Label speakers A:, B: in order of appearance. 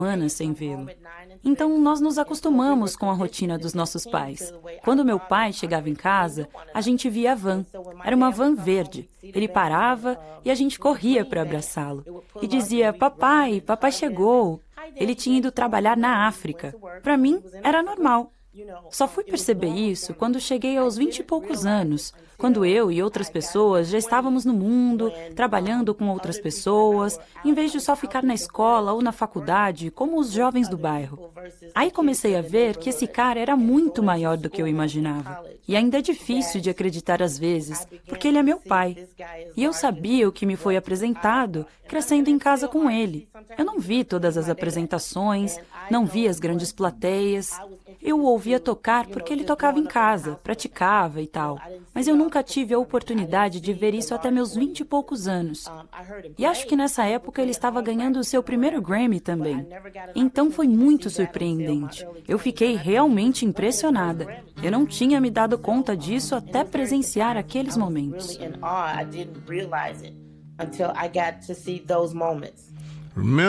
A: semanas sem vê-lo. Então, nós nos acostumamos com a rotina dos nossos pais. Quando meu pai chegava em casa, a gente via a van. Era uma van verde. Ele parava e a gente corria para abraçá-lo. E dizia, papai, papai chegou. Ele tinha ido trabalhar na África. Para mim, era normal. Só fui perceber isso quando cheguei aos 20 e poucos anos, quando eu e outras pessoas já estávamos no mundo, trabalhando com outras pessoas, em vez de só ficar na escola ou na faculdade, como os jovens do bairro. Aí comecei a ver que esse cara era muito maior do que eu imaginava. E ainda é difícil de acreditar às vezes, porque ele é meu pai. E eu sabia o que me foi apresentado, crescendo em casa com ele. Eu não vi todas as apresentações, não vi as grandes plateias. Eu o ouvia tocar porque ele tocava em casa, praticava e tal. Mas eu nunca tive a oportunidade de ver isso até meus 20 e poucos anos. E acho que nessa época ele estava ganhando o seu primeiro Grammy também. Então foi muito surpreendente. Eu fiquei realmente impressionada. Eu não tinha me dado conta disso até presenciar aqueles momentos.